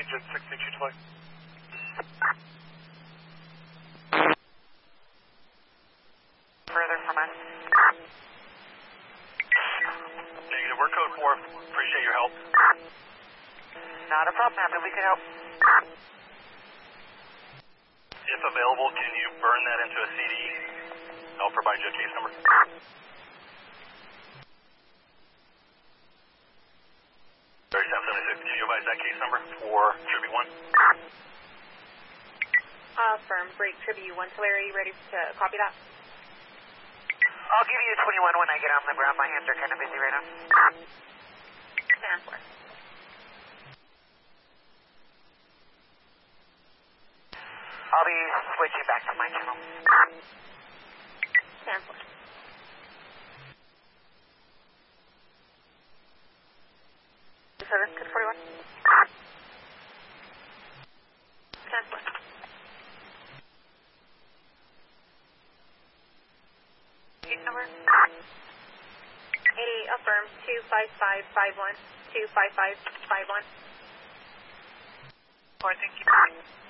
Jet 6220. Further from us. Negative, we're code 4. Appreciate your help. Not a problem, happy we can help. If available, can you burn that into a CD? I'll provide you a case number. 3776, can you advise that case number for Tribute 1? Firm, break Tribute 1. Tulare, are you ready to copy that? I'll give you a 21 when I get on the ground. My hands are kind of busy right now. Stand for. I'll be switching back to my channel. Stand for. Service, code 41. Stand for. Case number? 88, affirm, 25551, 25551. Thank you.